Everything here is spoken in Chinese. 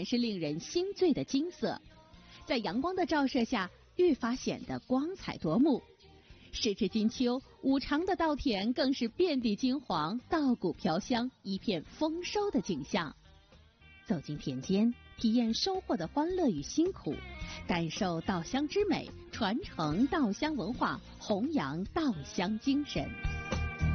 是令人心醉的金色，在阳光的照射下愈发显得光彩夺目。时至金秋，五常的稻田更是遍地金黄，稻谷飘香，一片丰收的景象。走进田间，体验收获的欢乐与辛苦，感受稻香之美，传承稻香文化，弘扬稻香精神。